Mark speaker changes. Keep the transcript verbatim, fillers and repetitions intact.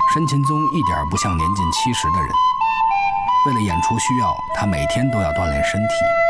Speaker 1: 申勤宗一点不像年近七十的人。为了演出需要，他每天都要锻炼身体。